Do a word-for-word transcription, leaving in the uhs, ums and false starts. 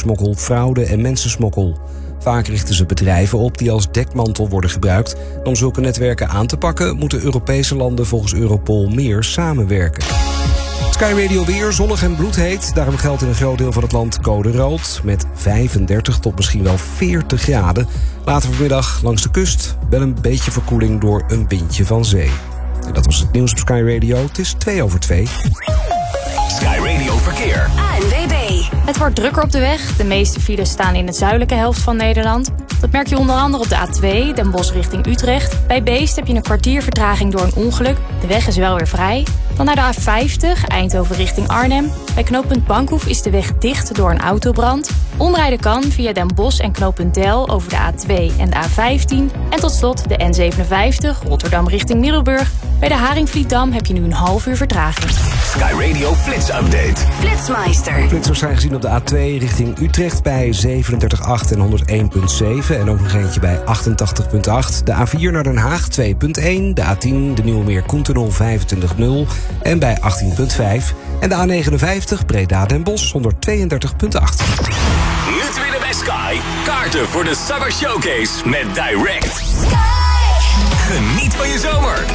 drugsmokkel, fraude en mensensmokkel. Vaak richten ze bedrijven op die als dekmantel worden gebruikt. En om zulke netwerken aan te pakken moeten Europese landen volgens Europol meer samenwerken. Sky Radio weer, zonnig en bloedheet. Daarom geldt in een groot deel van het land code rood. Met vijfendertig tot misschien wel veertig graden. Later vanmiddag langs de kust wel een beetje verkoeling door een windje van zee. En dat was het nieuws op Sky Radio. Het is twee over twee. Sky Radio Verkeer. A N W B. Het wordt drukker op de weg. De meeste files staan in de zuidelijke helft van Nederland. Dat merk je onder andere op de A twee, Den Bosch richting Utrecht. Bij Beest heb je een kwartier vertraging door een ongeluk. De weg is wel weer vrij. Dan naar de A vijftig, Eindhoven richting Arnhem. Bij knooppunt Bankhoef is de weg dicht door een autobrand. Omrijden kan via Den Bosch en knooppunt Del over de A twee en de A vijftien. En tot slot de N zevenenvijftig, Rotterdam richting Middelburg. Bij de Haringvlietdam heb je nu een half uur vertraging. Sky Radio Flits Update. Flitsmeister. Flitsers zijn gezien op de A twee richting Utrecht bij zevenendertig komma acht en honderdéén komma zeven. En ook nog eentje bij achtentachtig komma acht. De A vier naar Den Haag twee komma één. De A tien, de Nieuwe Meer Koentunnel vijfentwintig komma nul. En bij achttien komma vijf. En de A negenenvijftig Breda Den Bosch honderdtweeëndertig komma acht. Nu te winnen bij Sky. Kaarten voor de Summer Showcase met Direct. Geniet van je zomer.